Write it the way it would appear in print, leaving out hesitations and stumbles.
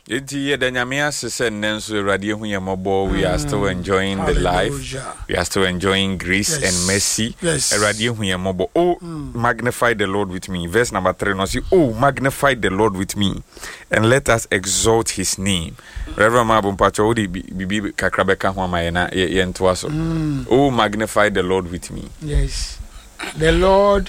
Eti ye danyamia se nenso radio hu yemobo. We are still enjoying the life. We are still enjoying grace and mercy. Radio hu yemobo. Oh, magnify the Lord with me. Verse number 3 no see, oh, magnify the Lord with me and let us exalt his name. Reverend Mabum Pacho di bibi kakrabeka ho amayena ye ntoaso. Oh, magnify the Lord with me. Yes. The Lord